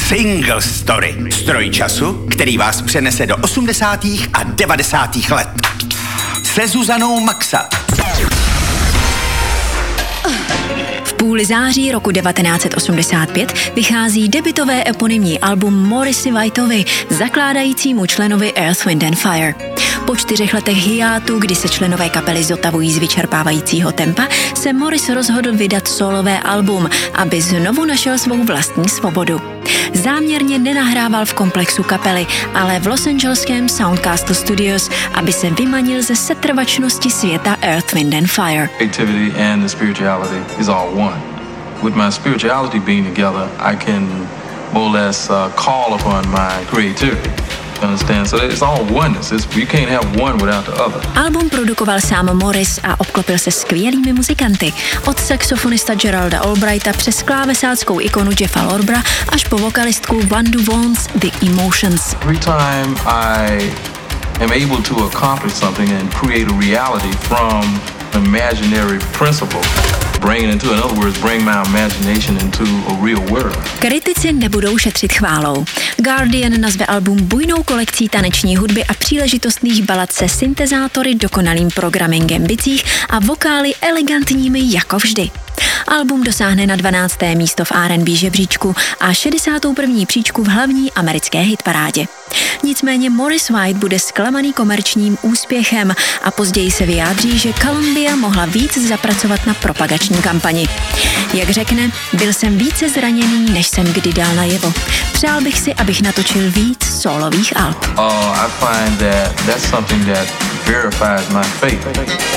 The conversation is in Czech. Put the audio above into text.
Single Story. Stroj času, který vás přenese do 80. a 90. let. Se Zuzanou Maxa. V půli září roku 1985 vychází debutové eponymní album Morrissey Whiteovi, zakládajícímu členovi Earth, Wind and Fire. Po 4 letech hiátu, kdy se členové kapely zotavují z vyčerpávajícího tempa, se Morris rozhodl vydat solové album, aby znovu našel svou vlastní svobodu. Záměrně nenahrával v komplexu kapely, ale v losangelském Soundcastle Studios, aby se vymanil ze setrvačnosti světa Earth, Wind and Fire. Creativity and the spirituality is all one. With my spirituality being together, I can more or less call upon my creativity. Understand? So it's all oneness. You can't have one without the other. Album produkoval sám Morris a obklopil se skvělými muzikanty. Od saxofonista Geralda Albrighta přes klávesáckou ikonu Jeffa Lorbra až po vokalistku Vandu Vaughn's The Emotions. Every time I am able to accomplish something and create a reality from an imaginary principle, in other words, bring my imagination into a real world. Kritici nebudou šetřit chválou. Guardian nazve album bujnou kolekcí taneční hudby a příležitostných balad se syntezátory, dokonalým programmingem bicích a vokály elegantními jako vždy. Album dosáhne na 12. místo v R&B žebříčku a 61. příčku v hlavní americké hitparádě. Nicméně Morris White bude zklamaný komerčním úspěchem a později se vyjádří, že Columbia mohla víc zapracovat na propagační kampani. Jak řekne, byl jsem více zraněný, než jsem kdy dal najevo. Přál bych si, abych natočil víc sólových alb. I find that that's something that verifies my faith.